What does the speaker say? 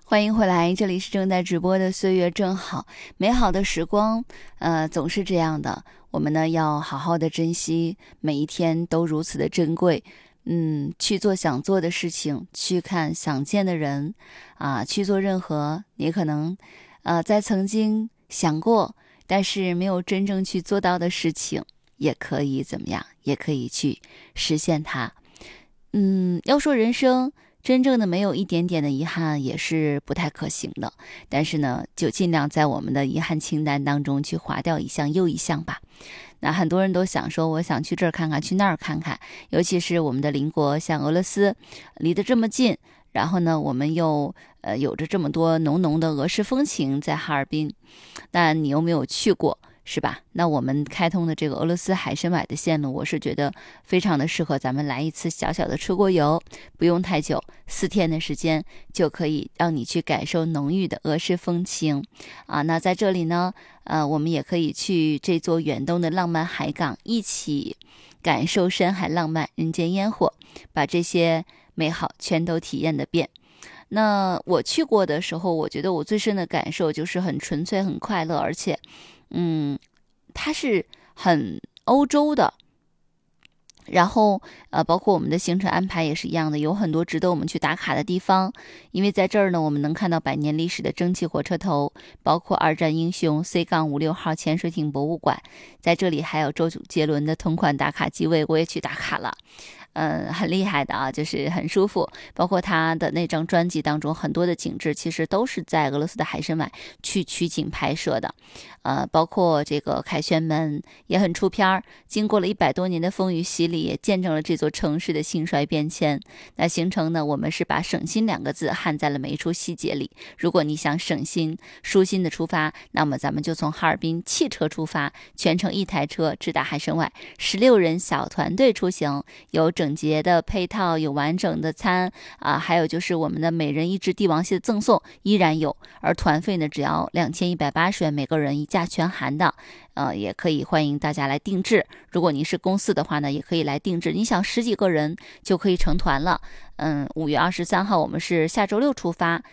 欢迎回来，这里是正在直播的岁月正好，美好的时光，总是这样的。我们呢要好好的珍惜，每一天都如此的珍贵。去做想做的事情，去看想见的人，去做任何你可能，在曾经想过，但是没有真正去做到的事情，也可以怎么样？也可以去实现它。要说人生真正的没有一点点的遗憾也是不太可行的，但是呢，就尽量在我们的遗憾清单当中去划掉一项又一项吧。那很多人都想说，我想去这儿看看，去那儿看看，尤其是我们的邻国，像俄罗斯，离得这么近，然后呢，我们又有着这么多浓浓的俄式风情在哈尔滨，但你又没有去过，是吧？那我们开通的这个俄罗斯海参崴的线路，我是觉得非常的适合咱们来一次小小的出国游，不用太久，4天的时间就可以让你去感受浓郁的俄式风情那在这里呢，我们也可以去这座远东的浪漫海港，一起感受深海浪漫、人间烟火，把这些美好全都体验的遍。那我去过的时候，我觉得我最深的感受就是很纯粹、很快乐，而且它是很欧洲的。然后包括我们的行程安排也是一样的，有很多值得我们去打卡的地方。因为在这儿呢，我们能看到100年历史的蒸汽火车头，包括二战英雄 C-56号潜水艇博物馆，在这里还有周杰伦的同款打卡机位，我也去打卡了。很厉害的啊，就是很舒服。包括他的那张专辑当中，很多的景致其实都是在俄罗斯的海参崴去取景拍摄的。包括这个凯旋门也很出片儿，经过了100多年的风雨洗礼，也见证了这座城市的兴衰变迁。那行程呢，我们是把省心2个字焊在了每一处细节里。如果你想省心、舒心的出发，那么咱们就从哈尔滨汽车出发，全程1台车直达海参崴，16人小团队出行，有整洁的配套，有完整的餐还有就是我们的每人1只帝王蟹的赠送依然有，而团费呢只要2180元，每个人1价全含的。也可以欢迎大家来定制。如果您是公司的话呢，也可以来定制。你想10几个人就可以成团了。5月23号我们是下周6出发，